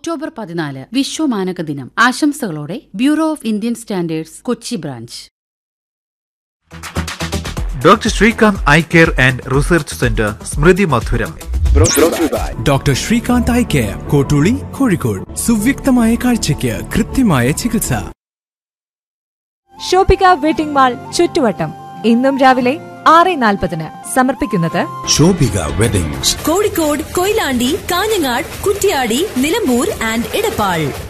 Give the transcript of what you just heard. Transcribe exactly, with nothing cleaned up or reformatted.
October പതിനാല് വിശ്വമാനക ദിനം. ആശംസകളോടെ bureau of Indian standards, Kochi branch. Doctor Srikanth eye care and research centre, സ്മൃതി മധുരം. Doctor Srikanth eye care, Kottooli, Kozhikode. സുവ്യക്തമായ കാഴ്ചയ്ക്ക് കൃത്യമായ ചികിത്സ. ഷോപ്പിക വെഡിംഗ് മാൾ, ചുറ്റുവട്ടം. ഇന്നും രാവിലെ ആറ് നാൽപ്പതിന് സമർപ്പിക്കുന്നത് ഷോപ്പിക വെഡിങ്സ്, കോഴിക്കോട്, കൊയിലാണ്ടി, കാഞ്ഞങ്ങാട്, കുറ്റ്യാടി, നിലമ്പൂർ ആൻഡ് ഇടപ്പാൾ.